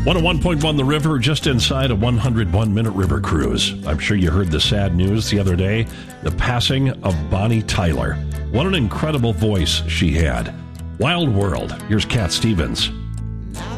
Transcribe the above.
101.1 The River, just inside a 101-minute river cruise. I'm sure you heard the sad news the other day, the passing of Bonnie Tyler. What an incredible voice she had. Wild World. Here's Cat Stevens.